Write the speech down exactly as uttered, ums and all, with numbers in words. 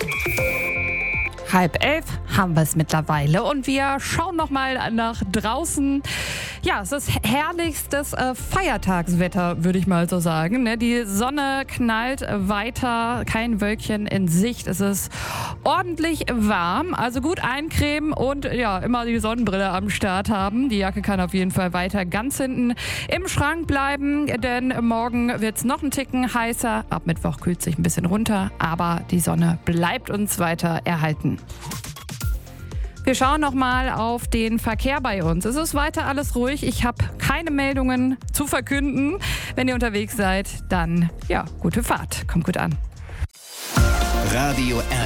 Halb elf haben wir es mittlerweile und wir schauen noch mal nach draußen. Ja, es ist herrlichstes äh, Feiertagswetter, würde ich mal so sagen. Ne? Die Sonne knallt weiter, kein Wölkchen in Sicht. Es ist ordentlich warm, also gut eincremen und ja, immer die Sonnenbrille am Start haben. Die Jacke kann auf jeden Fall weiter ganz hinten im Schrank bleiben, denn morgen wird es noch einen Ticken heißer. Ab Mittwoch kühlt sich ein bisschen runter, aber die Sonne bleibt uns weiter erhalten. Wir schauen noch mal auf den Verkehr bei uns. Es ist weiter alles ruhig. Ich habe keine Meldungen zu verkünden. Wenn ihr unterwegs seid, dann ja, gute Fahrt. Kommt gut an. Radio R.